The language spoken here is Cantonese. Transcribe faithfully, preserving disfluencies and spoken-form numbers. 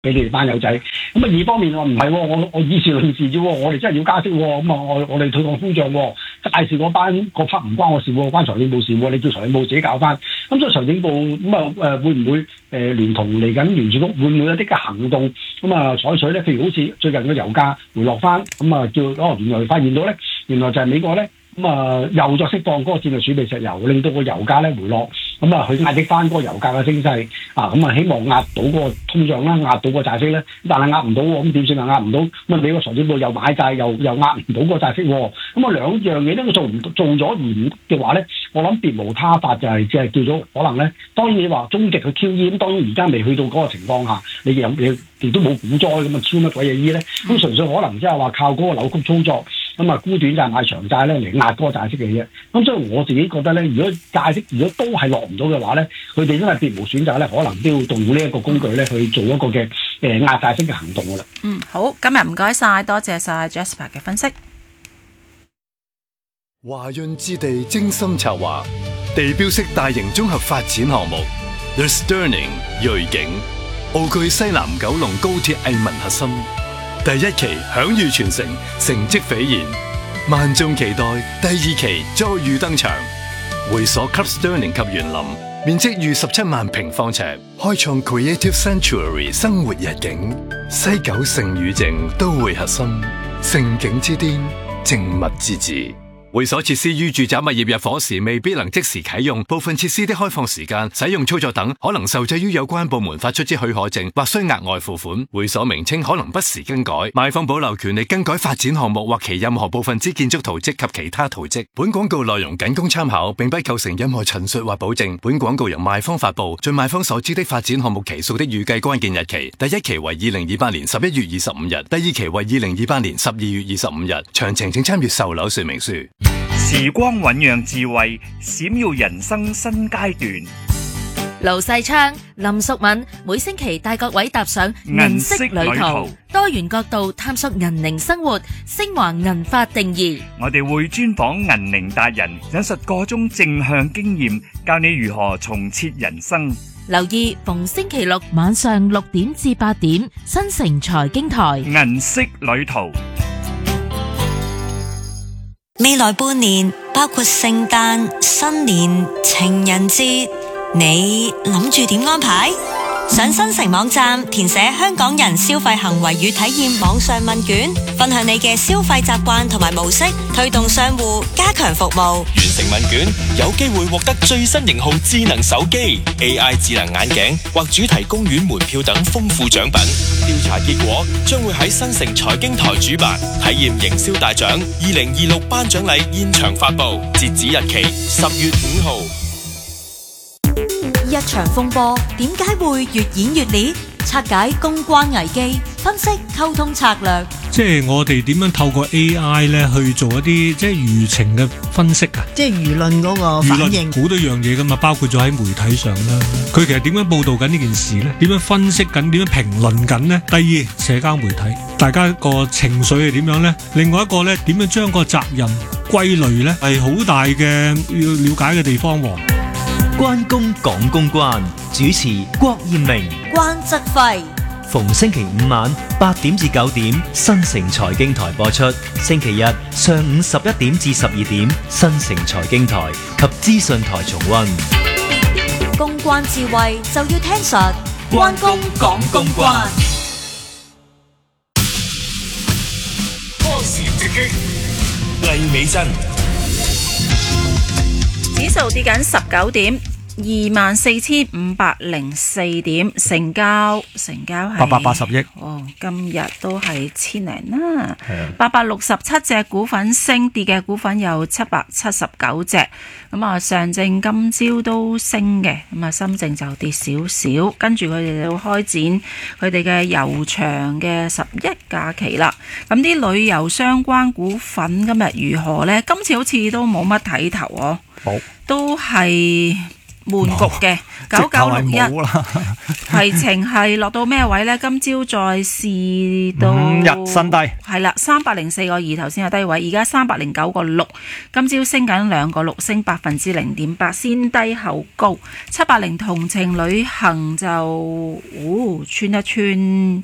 俾你哋班友仔。咁啊二方面我唔係，我我以事論事啫，我哋真係要加息，咁啊我我哋退抗通脹，債市嗰班個 part 唔關我事，關財政部事，你叫財政部自己搞翻。咁所以財政部咁啊誒會唔會誒聯同嚟緊聯儲局會唔會有啲嘅行動咁啊採取咧？譬如好似最近個油價回落翻，咁啊叫哦原來發現到咧，原來就係美國咧。咁啊，又再釋放嗰個戰略儲備石油，令到個油價咧回落，咁啊，佢壓抑翻嗰個油價嘅升勢，啊，咁啊，希望壓到嗰個通脹啦，壓到個債息咧，但係壓唔到喎，咁點算啊？壓唔到，咁啊，美國財政部又買債，又又壓唔到個債息喎，咁啊，兩樣嘢都做唔做咗而唔嘅話咧，我諗別無他法就係即係叫做可能咧，當然你話終極去 Q E， 咁當然而家未去到嗰個情況下，你有你亦都冇股災咁啊，超乜鬼嘢 E 咧？咁純粹可能即係話靠嗰個扭曲操作。咁啊，沽短債買長債咧嚟壓嗰個債息嘅啫。咁所以我自己覺得咧，如果債息如果都係落唔到嘅話咧，佢哋真係別無選擇咧，可能都要動用呢一個工具咧去做一個嘅誒壓債息嘅行動噶啦。 嗯，好，今日唔該晒，多謝晒 Jasper 嘅分析。 華潤置地精心籌劃地標式大型綜合發展項目 The Sterling 瑞景，澳區西南九龍高鐵藝文核心。第一期享譽全城，成績斐然，萬眾期待第二期再遇登場。會所 Club Sterling 及園林，面積逾十七萬平方尺，開創 Creative Sanctuary 生活日景。西九盛與靜都會核心，盛景之巔，靜物之至。會所設施於住宅物業入伙時未必能即時啟用，部分設施的開放時間、使用操作等可能受制於有關部門發出之許可證，或需額外付款。會所名稱可能不時更改，賣方保留權利更改發展項目或其任何部分之建築圖則及其他圖則。本廣告內容僅供參考，並不構成任何陳述或保證。本廣告由賣方發布，盡賣方所知的發展項目期數的預計關鍵日期。第一期為二零二八年十一月二十五日，第二期為二零二八年十二月二十五日。詳情請參閱售樓說明書。 時光醞釀智慧，閃耀人生新階段。 盧世昌、林淑敏每星期帶各位踏上銀色旅途，多元角度探索銀齡生活，升華銀髮定義。 我哋會專訪銀齡達人，引述個中正向經驗，教你如何重設人生。 留意逢星期六晚上六點至八點，新城財經台銀色旅途。 未來半年包括聖誕、新年、情人節，你諗住點安排？上新城網站填寫香港人消費行為與體驗網上問卷，分享你嘅消費習慣同埋模式，推動商戶加強服務。 完成問卷，有機會獲得最新型號智能手機、A I 智能眼鏡或主題公園門票等豐富獎品。調查結果將會喺新城財經台主辦，體驗營銷大獎二零二六頒獎禮現場發布，截止日期十月五號。 一場風波點解會越演越烈？拆解公關危機，分析溝通策略。 即係我哋點樣透過 A I 咧去做一啲即係輿情嘅分析啊？ 即係輿論嗰個反應， 好多樣嘢噶嘛，包括咗喺媒體上啦。佢其實點樣報導緊呢件事呢？點樣分析緊？點樣評論緊呢？第二，社交媒體，大家個情緒係點樣呢？另外一個呢，點樣將個責任歸類呢？係好大嘅要了解嘅地方喎。 關公講公關，主持郭艷明、 關則輝。 逢星期五晚八點至九點，新城財經台播出；星期日上午十一點至十二點，新城財經台及資訊台重溫。 公關智慧就要聽實，關公講公關。 開市直擊，黎美珍。 指數跌緊十九點，二萬四千五百零四點，成交成交係八百八十億。 哦，今日都係千零啦。八百六十七隻股份升，跌嘅股份有七百七十九隻。咁啊，上證今朝都升嘅，咁啊，深證就跌少少。跟住佢哋就開展佢哋嘅悠長嘅十一假期啦。咁啲旅遊相關股份今日如何呢？今次好似都冇乜睇頭哦。 好， 都係悶局嘅九九六一，攜程係落到咩位呢？今朝再試到五日新低， 係啦，三百零四個二頭先係低位，而家三百零九個六，今朝升緊兩個六，升百分之零點八，先低後高。七百零同程旅行就，哦，穿一穿。